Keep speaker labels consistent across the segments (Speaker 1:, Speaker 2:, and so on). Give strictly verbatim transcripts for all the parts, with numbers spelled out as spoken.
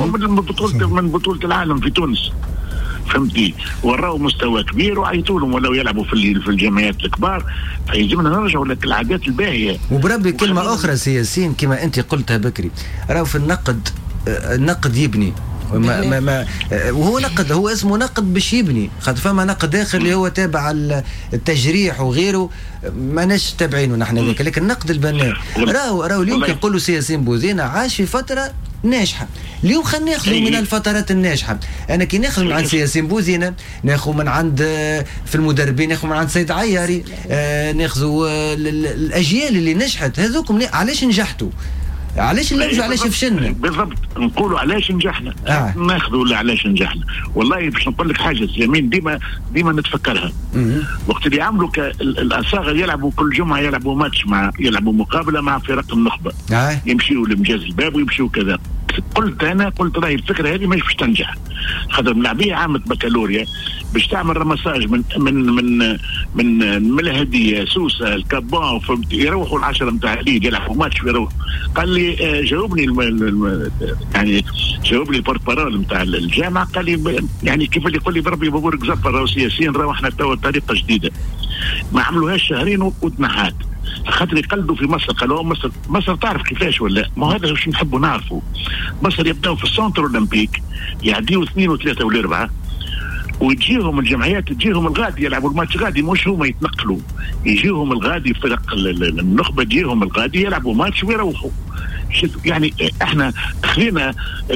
Speaker 1: من بطولة من بطولة العالم في تونس، فهمتي؟ وراو مستوى كبير وعيطوا لهم ولو يلعبوا في في الجمعيات الكبار، فيلزمنا نرجعوا لك العادات الباهيه.
Speaker 2: وبربي كلمه اخرى سياسيين كما انت قلتها بكري، راهو في النقد النقد يبني ما ما ما وهو نقد، هو اسمه نقد باش يبني، خاطر فما نقد اخر اللي هو تابع التجريح وغيره ماناش تابعينه نحن ذاك، لكن النقد البناء راهو راهو اليوم كي نقولوا سياسيين بوزينه عاش في فتره ناجحه، اليوم خلينا ناخذوا من الفترات الناجحه. انا كي ناخذ من عند سياسيين بوزينه، ناخذ من عند في المدربين، ناخذ من عند سيد عياري، آه ناخذوا الاجيال اللي نجحت هذوكم. علاش نجحتوا؟ علاش نرجعوا؟ علاش فشلنا؟
Speaker 1: بالضبط، نقولوا علاش نجحنا،
Speaker 2: آه.
Speaker 1: ناخذوا علاش نجحنا. والله باش نقول لك حاجه يمين ديما ديما نتفكرها. م- وقت اللي عملوا الاصاغر يلعبوا كل جمعه يلعبوا ماتش مع يلعبوا مقابله مع فرق النخبه،
Speaker 2: آه.
Speaker 1: يمشيوا لمجاز الباب ويمشيوا كذا. قلت انا قلت راهي الفكره هذه مش باش تنجح، خاطر ملاعبيه عامه بكالوريا باش تعمل رمساج من من من من من الهديه سوسه الكابون، يروحوا العشره نتاع الليل يلعبوا ماتش يروحوا. قال لي جاوبني الم... الم... يعني جاوب لي البورت بارول نتاع الجامعه، قال لي يعني كيف اللي يقول لي بربي بابورك زفر راهو سياسيين راهو احنا تو طريقه جديده ما عملوهاش شهرين وتنحات، خاطر يقلدوا في مصر. قالوا مصر مصر تعرف كيفاش ولا ما هذا واش نحبوا نعرفوا. مصر يبداوا في السنتر اولمبيك يعديوا اثنين وثلاثه ولا اربعه ويجيهم الجمعيات تجيهم الغادي يلعبوا الماتش غادي، مش هما يتنقلوا، يجيهم الغادي فرق النخبه تجيهم الغادي يلعبوا ماتش ويروحوا. يعني احنا خلينا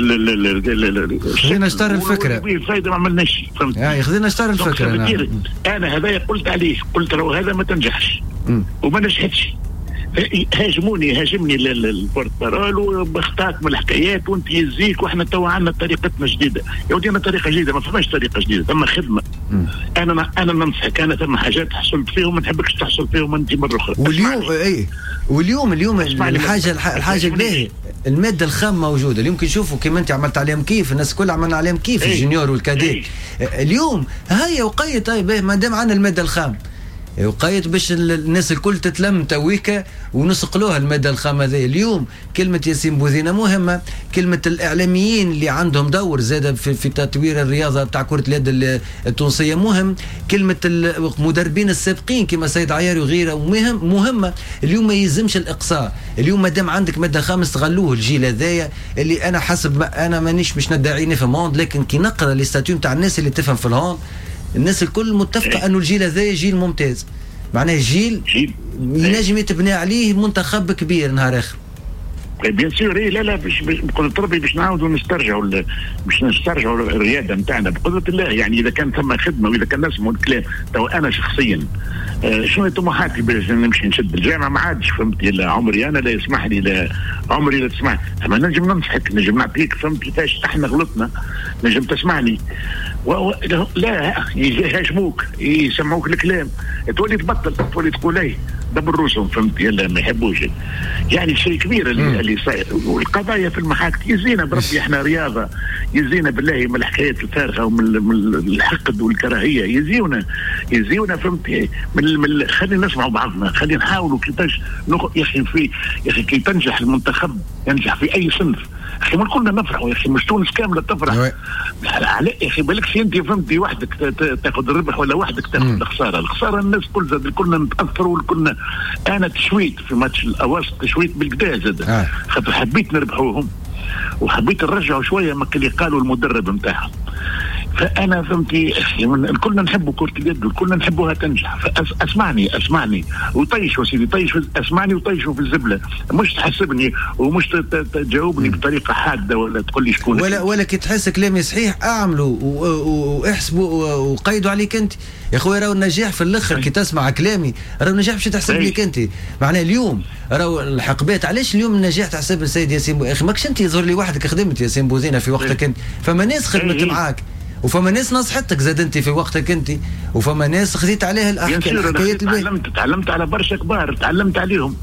Speaker 2: خلينا اشتر الفكره
Speaker 1: الفايده ما عملناش شيء، فهمت؟
Speaker 2: يعني خلينا اشتر الفكره.
Speaker 1: نعم. انا هذا قلت عليه، قلت له هذا ما تنجحش وما نجحتش. هاجموني هاجمني البورت بارول وبختاك من الحكايات وانت يزيك، واحنا تو عندنا طريقتنا جديده. يا ودي طريقه جديده، ما فماش طريقه جديده، ثم خدمه. م. انا انا ننصحك، انا ثم حاجات حصلت فيهم ما نحبكش تحصل فيهم انت مره اخرى.
Speaker 2: واليوم اي واليوم اليوم الحاجه الحاجه الباهيه الماده الخام موجوده اليوم. كي نشوفوا كيما انت عملت عليهم كيف، الناس كلها عملنا عليهم كيف، ايه الجونيور والكادي. ايه اليوم هيا وقيت طيب ما دام عندنا الماده الخام وقايت باش الناس الكل تتلم تويكا ونسقلوها المادة الخام هذه. اليوم كلمة ياسين بوذينة مهمة، كلمة الإعلاميين اللي عندهم دور زاد في, في تطوير الرياضة بتاع كرة اليد التونسية مهم، كلمة المدربين السابقين كما سيد عياري وغيره مهم مهمة. اليوم ما يلزمش الإقصاء، اليوم ما دام عندك مادة خام استغلوه الجيل هذايا اللي أنا حسب ما أنا مانيش باش ندعي نفهم هوند، لكن كي نقرأ الاستاتيو بتاع الناس اللي تفهم في الهوند الناس الكل متفقه إيه؟ انه الجيل هذا جيل ممتاز، معناه جيل ينجم يتبنى عليه منتخب كبير نهار اخر.
Speaker 1: بيان سور ايه لا لا باش بقدرة ربي باش نعاودوا نسترجعوا باش نسترجعوا الرياده نتاعنا بقدرة الله. يعني اذا كان ثم خدمه واذا كان نسمعوا الكلام. تو انا شخصيا آه شنو طموحاتي باش نمشي نشد الجامعه؟ ما عادش فهمت، لا عمري انا لا يسمح لي، لا عمري لا تسمح، اما نجم ننصحك، نجم نعطيك فهمت كيفاش احنا غلطنا، نجم تسمعني. و... لا يهاجموك يسمعوك الكلام تولي تبطل، تولي تقول ايه دبر روسهم فهمت، يلا ما يحبوش. يعني شيء كبير اللي, اللي صاير. والقضايا في المحاكم يزينا بربي احنا رياضه، يزينا بالله من الحكايات الفارغه ومن الحقد والكراهيه، يزيونا يزيونا فهمت. من, من خلينا نسمعوا بعضنا، خلينا نحاولوا كيفاش نخ... يا اخي في يا اخي كي تنجح المنتخب ينجح في اي صنف. اخي ما كلنا نفرحوا يا اخي، مش تونس كامله تفرح. على يا اخي بالك انت فهمتي وحدك تاخذ الربح ولا وحدك تاخذ الخساره، الخساره الناس كل زاد كلنا نتاثروا كلنا. انا تشويت في ماتش الاواسط، تشويت بالكدا زاد آه. خاطر حبيت نربحوهم وحبيت نرجعوا شويه ما اللي قالوا المدرب نتاعهم. فانا فهمتي كلنا نحبوا كره اليد وكلنا نحبوها تنجح. فاسمعني اسمعني وطيشوا سيدي، طيشوا اسمعني وطيشوا في الزبله، مش تحسبني ومش تجاوبني بطريقه حاده ولا تقول لي شكون
Speaker 2: ولا ولا كي تحس كلامي صحيح اعملوا واحسبوا وقيدوا عليك انت يا خويا. راهو النجاح في الاخر كي تسمع كلامي، راهو النجاح مش تحسب لك انت. معناه اليوم راهو الحقبات علاش اليوم النجاح تحسب السيد ياسين بو... اخي ماكش انت يظهر لي وحدك خدمت ياسين بوزينه في وقتك انت، فما ناس خدمت معاك وفما ناس نصحتك زاد انت في وقتك انت، وفما ناس خذيت عليها الحكايات.
Speaker 1: تعلمت تعلمت على برشا كبار، تعلمت عليهم.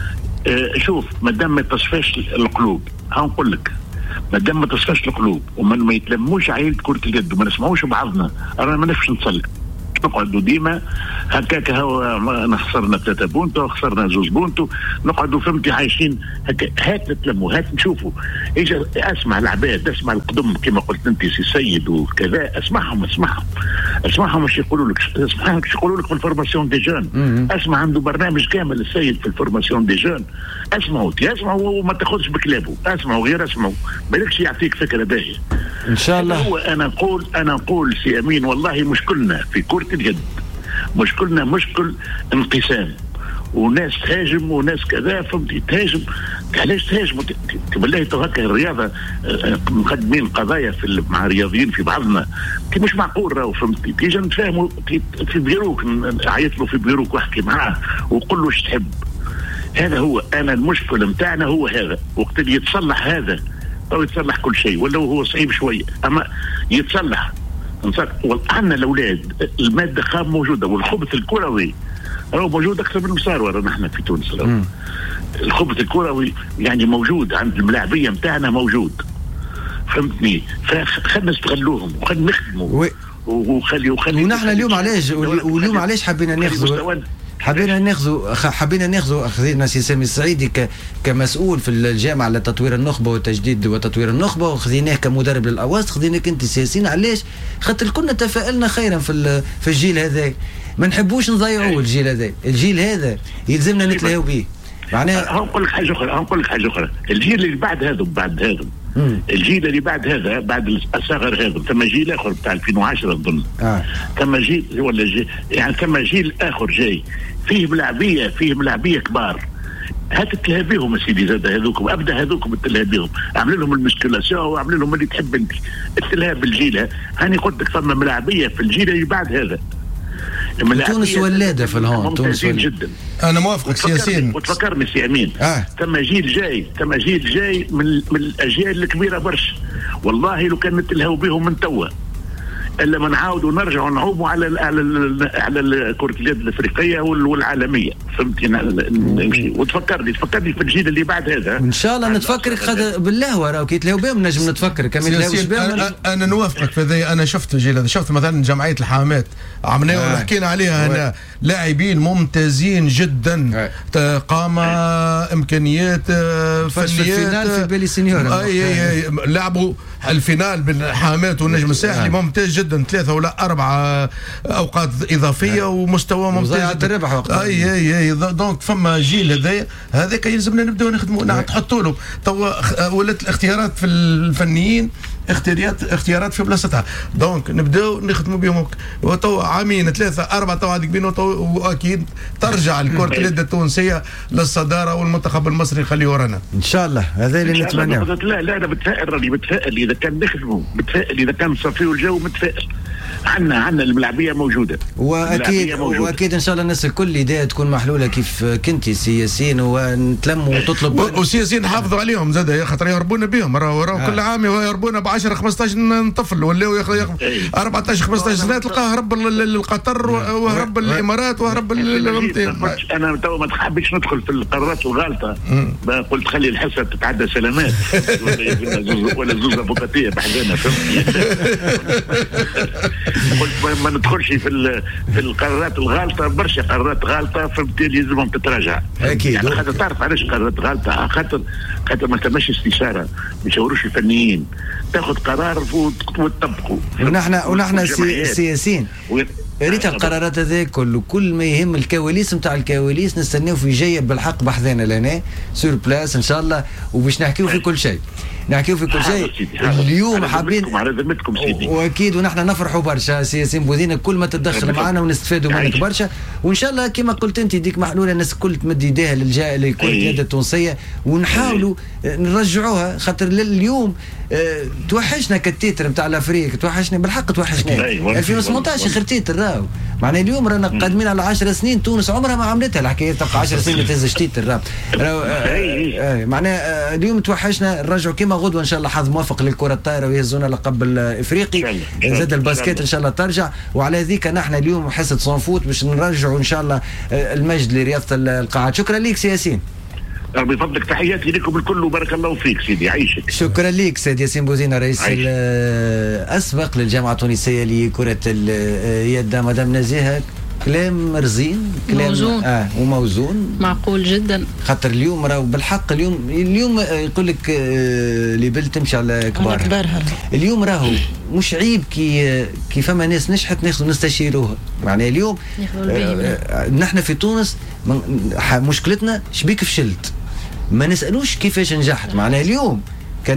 Speaker 1: اه شوف ما دام ما تصفاش القلوب، ها نقول لك ما دام ما تصفاش القلوب وما ما يتلموش عائله كره اليد وما نسمعوش بعضنا، انا ما نفش نصلي نقعدوا ديما هكاك، هو خسرنا ثلاثة بونتو خسرنا زوز بونتو، نقعدوا فهمتي عايشين هكا. هات نتلموا، هات نشوفوا. اجا اسمع العباد، اسمع القدم كما قلت انت سي سيد وكذا، اسمعهم اسمعهم اسمعهم ايش يقولوا لك، اسمعهم ايش يقولوا لك في الفورماسيون دي جون. اسمع، عنده برنامج كامل السيد في الفورماسيون دي جون. اسمعوا اسمعوا وما تاخذش بكلابه، اسمعوا غير اسمعوا، بالكش يعطيك فكره باهيه
Speaker 2: ان شاء الله.
Speaker 1: هو انا نقول انا نقول سي امين، والله مشكلنا في كرة اليد مشكلنا مشكل انقسام، وناس تهاجم وناس كذا فهمتي تهاجم. علاش تهاجموا؟ بالله تو هكا الرياضه مقدمين قضايا في مع الرياضيين في بعضنا كي مش معقول، راهو فهمتي تيجي نتفاهموا في بيروك، عيط له في بيروك واحكي معاه وقول له ايش تحب. هذا هو انا المشكل نتاعنا هو هذا، وقت اللي يتصلح هذا او يتصلح كل شيء، ولا هو صعيب شويه اما يتصلح. عندنا الاولاد الماده خام موجوده، والخبث الكروي راهو موجود اكثر من المسار نحن في تونس. الخبث الكروي يعني موجود عند الملاعبيه نتاعنا موجود، فهمتني؟ فخلنا نستغلوهم وخلنا نخدموا وخلي وخلي
Speaker 2: ونحن اليوم علاش واليوم علاش حبينا ناخذوا حبينا ناخذوا حبينا ناخذوا اخذنا سي سامي السعيدي كمسؤول في الجامعه لتطوير النخبه وتجديد وتطوير النخبه، وخذيناه كمدرب للاواس، خذيناك انت سياسيين. علاش؟ خاطر كنا تفائلنا خيرا في في الجيل هذا، ما نحبوش نضيعوه الجيل هذا، الجيل هذا يلزمنا نتلاهوا به. معناها
Speaker 1: نقول لك حاجه اخرى نقول لك حاجه اخرى الجيل اللي بعد هذا بعد هذا الجيل اللي بعد هذا بعد الصغر هذا، ثم جيل اخر بتاع ألفين وعشرة اظن. آه. ثم جيل ولا جيل يعني ثم جيل اخر جاي فيه ملاعبيه فيه ملاعبيه كبار، هات تلهى بهم سيدي زاد هذوكم، ابدا هذوكم تلهى بهم، اعمل لهم المسكولاسيون واعمل لهم اللي تحب انت، تلهى بالجيل. هاني قلت لك ثم ملاعبيه في الجيل اللي بعد هذا.
Speaker 2: تونس ولاده في الهون، تونس
Speaker 1: جدا.
Speaker 3: انا موافقك سياسيين.
Speaker 1: وتفكرني سي امين، آه. ثم جيل جاي ثم جيل جاي من, من الاجيال الكبيره برشا، والله لو كان نتلهوا بهم من توا الا ما نعاودوا نرجعوا نعوموا على على على كره اليد الافريقيه والعالميه، فهمتي؟ نمشي وتفكرني تفكرني في الجيل اللي بعد هذا
Speaker 2: ان شاء الله نتفكرك خد بالله راهو كي تلاقوا بهم نجم نتفكر كمان
Speaker 3: أنا, انا نوافقك في ذي. انا شفت الجيل هذا، شفت مثلا جمعيه الحامات عملناه آه. وحكينا عليها هنا، لاعبين ممتازين جدا، آه. قامه آه. امكانيات آه. فنيات
Speaker 2: في الفينال في بالي سينيور
Speaker 3: اي اي لعبوا الفينال بين الحامات والنجم الساحلي، ممتاز جدا، ثلاثه ولا اربعه اوقات اضافيه ومستوى ممتاز جدا.
Speaker 2: الربح وقت
Speaker 3: اي اي اي دونك فما جيل هذايا هذاك يلزمنا نبداو نخدموا، تحطوا له توا ولات الاختيارات في الفنيين اختيارات اختيارات في بلاصتها، دونك نبداو نخدموا بهم. وتوا عامين ثلاثه اربعه توا هذيك بينه، واكيد ترجع الكره اليد التونسيه للصداره، والمنتخب المصري نخليه ورانا
Speaker 2: ان شاء الله. هذا اللي نتمناه.
Speaker 1: لا لا انا بتفائل، راني بتفائل اذا كان نخدموا، بتفائل اذا كان نصفيوا الجو، متفائل. عندنا عندنا الملاعبيه موجوده،
Speaker 2: واكيد موجودة. واكيد ان شاء الله الناس الكل ايديها تكون محلوله كيف كنتي سياسيين، ونتلموا وتطلب
Speaker 3: وسياسيين حافظوا عليهم زاد، خاطر يهربونا بهم راهو آه. كل عام يهربونا ب عشرة خمسطاش طفل، ولاو أربعطاش خمسطاش سنه تلقاه هرب لقطر وهرب الامارات وهرب.
Speaker 1: انا تو ما حبيتش ندخل في القرارات الغالطه، قلت خلي الحصه تتعدى سلامات ولا زوزه بوكاتيه بحذانا، فهمتني؟ قلت ما ندخلش في في القرارات الغالطه، برشا قرارات غالطه، فبالتالي لازمهم تتراجع.
Speaker 2: اكيد
Speaker 1: يعني خاطر تعرف علاش قرارات غالطه؟ خاطر خاطر ما تمش استشاره، ما يشاوروش الفنيين، تاخذ قرار وتطبقه.
Speaker 2: ونحن ونحن سياسيين يا ريت القرارات هذه كله، كل ما يهم الكواليس نتاع الكواليس نستناو في جايه بالحق بحذانا لنا سور بلاس ان شاء الله، وباش نحكيو في كل شيء نحكيو في كل شيء. اليوم حابين
Speaker 1: على ذمتكم سيدي،
Speaker 2: واكيد ونحن نفرحوا برشا سياسيين بوذينا كل ما تتدخل معنا ونستفادوا منك برشا، وان شاء الله كما قلت انت ديك محلوله الناس الكل تمد يديها للجاء لكره اليد التونسيه، ونحاولوا نرجعوها. خاطر اليوم اه توحشنا كالتيتر نتاع الافريق، توحشنا بالحق، توحشنا ألفين وثمانطاش اخر تيتر راهو. معناها اليوم رانا قادمين على عشر سنين، تونس عمرها ما عملتها الحكايه، تبقى عشر سنين ما تهزش تيتر راهو. اه معناها اليوم توحشنا، نرجعوا كما غدوه ان شاء الله. حظ موفق للكره الطايره ويهزونا لقب الافريقي، زاد الباسكيت ان شاء الله ترجع. وعلى ذيك نحن اليوم حصه صنفوت باش نرجعوا ان شاء الله المجد لرياضه القاعات. شكرا لك سياسين.
Speaker 1: بفضلك تحياتي لكم الكل وبارك الله فيك سيدي يعيشك.
Speaker 2: شكرا لك سيد ياسين بوزينة رئيس الأسبق للجامعة التونسية لكرة اليد. مدام نزيهة كلام رزين كلام
Speaker 4: موزون
Speaker 2: اه وموزون
Speaker 4: معقول جدا.
Speaker 2: خاطر اليوم راهو بالحق اليوم اليوم يقول لك آه اللي بل تمشي على كبارها.
Speaker 4: كبارها اليوم
Speaker 2: راهو مش عيب كي كي فما ناس نجحت ناخذ نستشيروها. معناها اليوم آه نحن في تونس مشكلتنا شبيك فشلت ما نسالوش كيفاش نجحت. معناها اليوم